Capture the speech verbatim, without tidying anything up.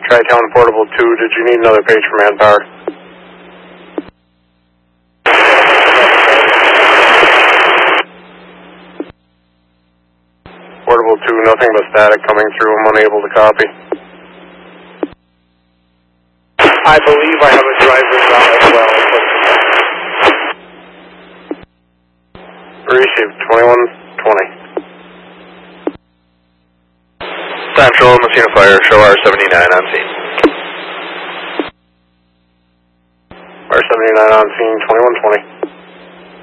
Tri-Town Portable two, did you need another page for manpower? Portable two, nothing but static coming through, I'm unable to copy. I believe I have a driver down as well. Received, twenty-one twenty. Central, Messina Fire, show R seventy-nine on scene. R seventy-nine on scene, twenty-one twenty.